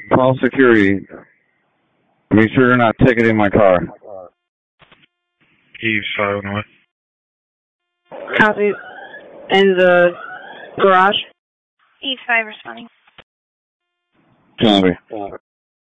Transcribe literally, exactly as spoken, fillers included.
Call security. Make sure you're not ticketing my car. Eve five one one. Copy. In the garage? Eve five responding. Copy.